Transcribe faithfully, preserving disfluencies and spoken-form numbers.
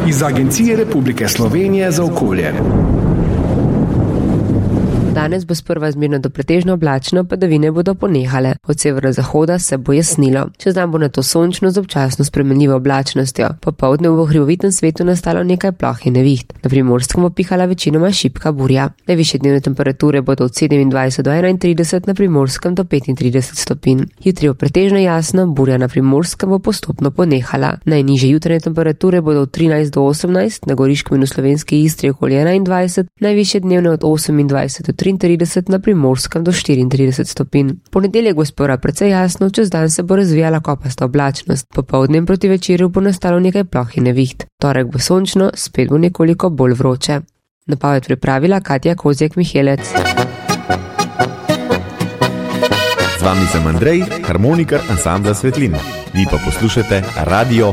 iz Agencije Republike Slovenije za okolje. Danes bo sprva zmerno do pretežno oblačno, padavine bodo ponehale. Od severozahoda se bo jasnilo. Čez dan bo nato sončno z občasno spremenljivo oblačnostjo. Popoldne bo v hribovitem svetu nastalo nekaj ploh in neviht. Na Primorskem bo pihala večinoma šibka burja. Najvišje dnevne temperature bodo od sedemindvajset do enaintrideset, na Primorskem do petintrideset stopinj. Jutri bo pretežno jasno, burja na Primorskem bo postopno ponehala. Najnižje jutranje temperature bodo od trinajst do osemnajst, na Goriškem in v slovenski Istri okoli enaindvajset, najvišje dnevne od osemindvajset do triintrideset, na Primorskem do štiriintrideset stopinj. Ponedeljek bo spora precej jasno, čez dan se bo razvijala kopasta oblačnost. Popoldne proti večeru bo nastalo nekaj ploh in neviht. Torek bo sončno, spet bo nekoliko bolj vroče. Napoved pripravila Katja Kozjek-Mihelec. Z vami sem Andrej, harmonikar ansambla Svetlin. Vi pa poslušate Radio